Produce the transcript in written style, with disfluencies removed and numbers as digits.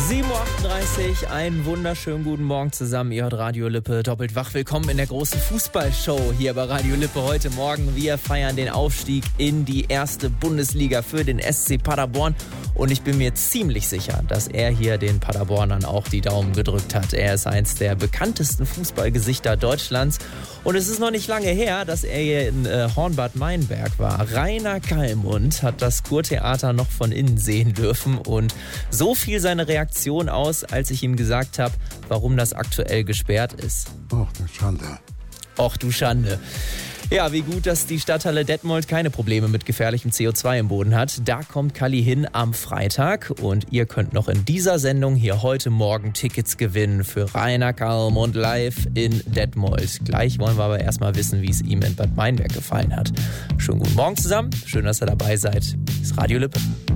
7.38 Uhr, einen wunderschönen guten Morgen zusammen. Ihr hört Radio Lippe doppelt wach. Willkommen in der großen Fußballshow hier bei Radio Lippe heute Morgen. Wir feiern den Aufstieg in die erste Bundesliga für den SC Paderborn. Und ich bin mir ziemlich sicher, dass er hier den Paderbornern auch die Daumen gedrückt hat. Er ist eins der bekanntesten Fußballgesichter Deutschlands. Und es ist noch nicht lange her, dass er hier in Hornbad Meinberg war. Rainer Kallmund hat das Kurtheater noch von innen sehen dürfen. Und so fiel seine Reaktion aus, als ich ihm gesagt habe, warum das aktuell gesperrt ist. Och, du Schande. Och, du Schande. Ja, wie gut, dass die Stadthalle Detmold keine Probleme mit gefährlichem CO2 im Boden hat. Da kommt Kalli hin am Freitag und ihr könnt noch in dieser Sendung hier heute Morgen Tickets gewinnen für Rainer Kallmund live in Detmold. Gleich wollen wir aber erstmal wissen, wie es ihm in Bad Meinberg gefallen hat. Schönen guten Morgen zusammen, schön, dass ihr dabei seid. Das ist Radio Lippe.